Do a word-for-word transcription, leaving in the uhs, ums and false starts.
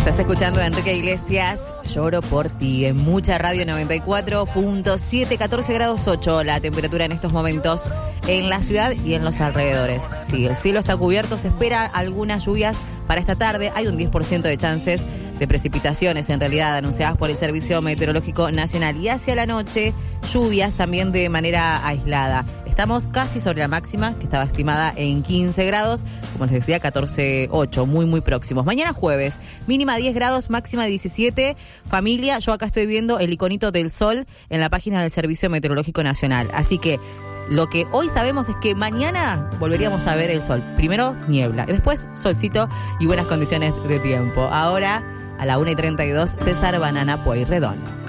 Estás escuchando a Enrique Iglesias, Lloro por ti, en Mucha Radio noventa y cuatro punto siete, catorce grados ocho la temperatura en estos momentos en la ciudad y en los alrededores. Sí, el cielo está cubierto, se espera algunas lluvias para esta tarde. Hay un diez por ciento de chances de precipitaciones, en realidad, anunciadas por el Servicio Meteorológico Nacional. Y hacia la noche, lluvias también de manera aislada. Estamos casi sobre la máxima, que estaba estimada en quince grados, como les decía, catorce punto ocho, muy, muy próximos. Mañana jueves, mínima diez grados, máxima diecisiete. Familia, yo acá estoy viendo el iconito del sol en la página del Servicio Meteorológico Nacional. Así que lo que hoy sabemos es que mañana volveríamos a ver el sol. Primero niebla, después solcito y buenas condiciones de tiempo. Ahora, a la una y treinta y dos, César Banana Pueyrredón.